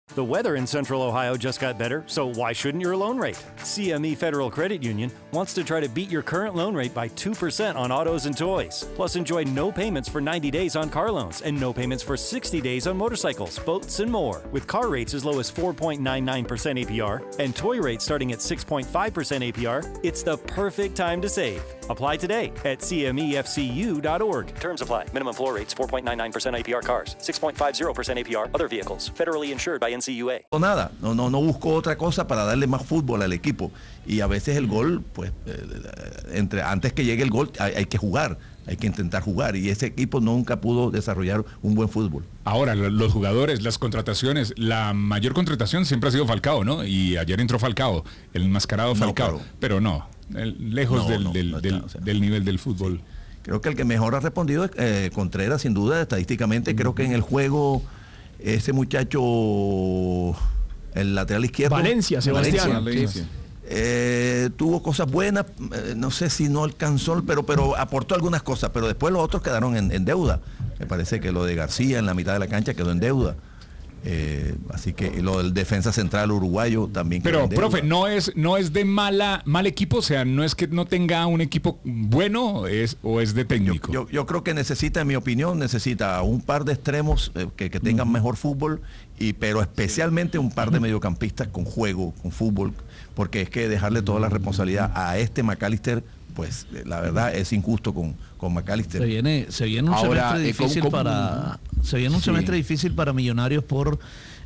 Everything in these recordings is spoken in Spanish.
The weather in Central Ohio just got better, so why shouldn't your loan rate? CME Federal Credit Union wants to try to beat your current loan rate by 2% on autos and toys. Plus, enjoy no payments for 90 days on car loans and no payments for 60 days on motorcycles, boats, and more. With car rates as low as 4.99% APR and toy rates starting at 6.5% APR, it's the perfect time to save. Apply today at cmefcu.org. Terms apply. Minimum floor rates 4.99% APR cars, 6.50% APR other vehicles. Federally insured by NCUA. Nada, no busco otra cosa para darle más fútbol al equipo. Y a veces el gol, pues, antes que llegue el gol hay que jugar, hay que intentar jugar. Y ese equipo nunca pudo desarrollar un buen fútbol. Ahora, los jugadores, las contrataciones, la mayor contratación siempre ha sido Falcao, ¿no? Y ayer entró Falcao, el enmascarado Falcao. No, pero no, lejos del nivel del fútbol. Sí. Creo que el que mejor ha respondido es Contreras, sin duda, estadísticamente. Creo que en el juego, ese muchacho, el lateral izquierdo. Sebastián. Tuvo cosas buenas, no sé si no alcanzó, pero aportó algunas cosas, pero después los otros quedaron en deuda. Me parece que lo de García en la mitad de la cancha quedó en deuda. Así que lo del defensa central uruguayo también. Pero, profe, no es de mal equipo, o sea, no es que no tenga un equipo bueno, o es de técnico. Yo creo que necesita, en mi opinión, necesita un par de extremos que tengan mejor fútbol, pero especialmente un par de mediocampistas con juego, con fútbol, porque es que dejarle toda la responsabilidad a McAllister, pues la verdad es injusto con McAllister. Se viene un semestre difícil semestre difícil para Millonarios porque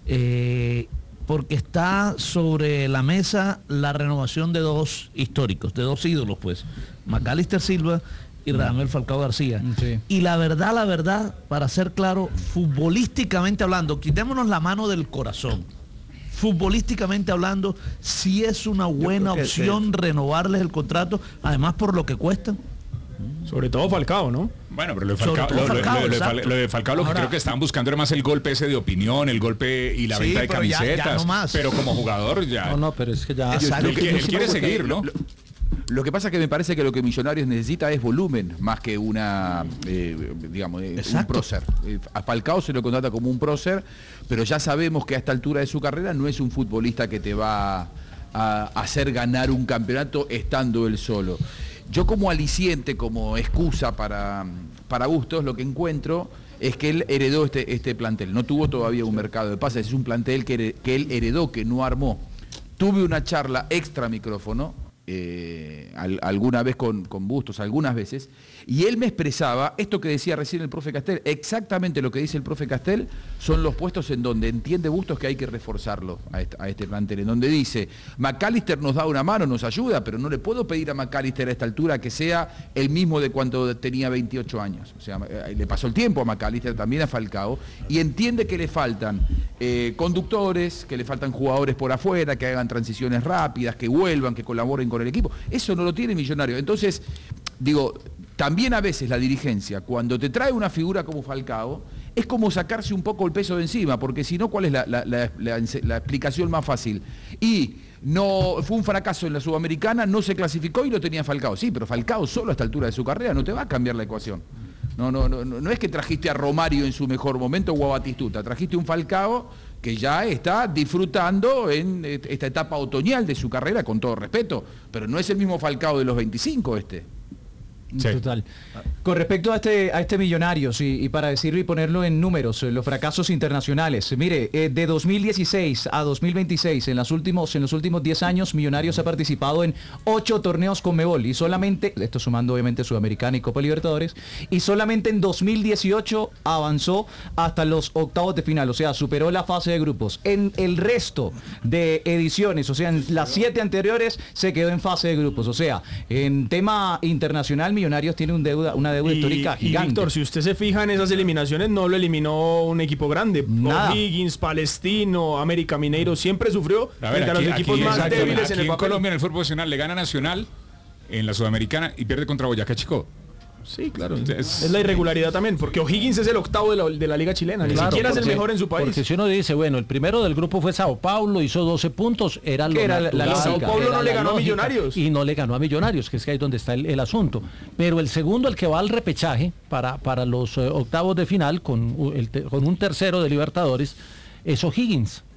está sobre la mesa la renovación de dos históricos, de dos ídolos, pues, McAllister Silva y Radamel Falcao García. Sí. Y la verdad, para ser claro, futbolísticamente hablando, quitémonos la mano del corazón. Futbolísticamente hablando, sí es una buena opción renovarles el contrato, además por lo que cuestan. Sobre todo Falcao, ¿no? Bueno, pero lo de Falcao lo que creo que estaban buscando era más el golpe ese de opinión, el golpe y la venta de camisetas. Ya no más. Pero como jugador ya. No, pero es que ya. Él quiere seguir, ¿no? Lo que pasa es que me parece que lo que Millonarios necesita es volumen, más que una, un prócer. A Falcao se lo contrata como un prócer, pero ya sabemos que a esta altura de su carrera no es un futbolista que te va a hacer ganar un campeonato estando él solo. Yo como aliciente, como excusa para Bustos, lo que encuentro es que él heredó este plantel. No tuvo todavía un mercado de pases, es un plantel que él heredó, que no armó. Tuve una charla extra micrófono, alguna vez con Bustos, algunas veces, y él me expresaba esto que decía recién el profe Castel, exactamente lo que dice el profe Castel, son los puestos en donde entiende Bustos que hay que reforzarlo a este plantel, en donde dice, McAllister nos da una mano, nos ayuda, pero no le puedo pedir a McAllister a esta altura que sea el mismo de cuando tenía 28 años, o sea, le pasó el tiempo a McAllister, también a Falcao, y entiende que le faltan conductores, que le faltan jugadores por afuera, que hagan transiciones rápidas, que vuelvan, que colaboren con el equipo. Eso no lo tiene Millonario. Entonces, digo, también a veces la dirigencia, cuando te trae una figura como Falcao, es como sacarse un poco el peso de encima, porque si no, ¿cuál es la explicación más fácil? Y no fue un fracaso en la Sudamericana, no se clasificó y lo tenía Falcao. Sí, pero Falcao solo a esta altura de su carrera no te va a cambiar la ecuación. No es que trajiste a Romario en su mejor momento o a Batistuta, trajiste un Falcao que ya está disfrutando en esta etapa otoñal de su carrera, con todo respeto, pero no es el mismo Falcao de los 25 este. Sí. Total. Con respecto a este Millonarios y para decirlo y ponerlo en números, los fracasos internacionales. Mire, de 2016 a 2026, en los últimos 10 años, Millonarios ha participado en 8 torneos Conmebol y solamente, esto sumando obviamente Sudamericana y Copa Libertadores, y solamente en 2018 avanzó hasta los octavos de final, o sea, superó la fase de grupos. En el resto de ediciones, o sea, en las 7 anteriores se quedó en fase de grupos, o sea, en tema internacional, Millonarios tiene una deuda histórica gigante. Y Víctor, si usted se fija en esas eliminaciones, no lo eliminó un equipo grande. O'Higgins, Palestino, América Mineiro, siempre sufrió frente a los equipos más débiles en el papel. Colombia, en el fútbol profesional, le gana Nacional en la Sudamericana y pierde contra Boyacá Chico. Sí, claro. Es la irregularidad también, porque O'Higgins es el octavo de la Liga Chilena, ni siquiera es el mejor en su país. Porque si uno dice, bueno, el primero del grupo fue Sao Paulo, hizo 12 puntos, era la Sao Paulo no le ganó a Millonarios. Y no le ganó a Millonarios, que es que ahí donde está el asunto. Pero el segundo, el que va al repechaje para los octavos de final, con un tercero de Libertadores, es O'Higgins.